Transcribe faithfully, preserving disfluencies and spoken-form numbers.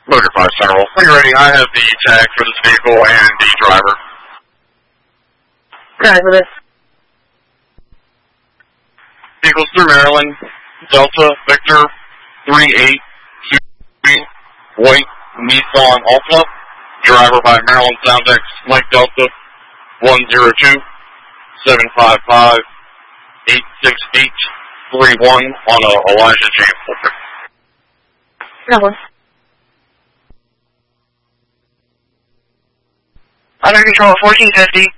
Motor five Central. When you're ready, I have the tag for this vehicle and the driver. Tag for this. Vehicles through Maryland, Delta, Victor, three eight two three, white Nissan Altima. Driver by Maryland Soundex, Mike Delta, one zero two, seven five five, eight six eight three one on a Elijah James filter. No one. Under control at fourteen fifty.